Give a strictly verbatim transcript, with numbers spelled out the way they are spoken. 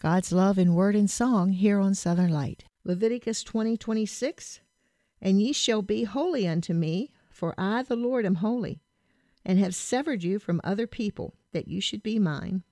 God's love in word and song here on Southern Light. Leviticus twenty twenty-six, and ye shall be holy unto me, for I the Lord am holy, and have severed you from other people, that you should be mine.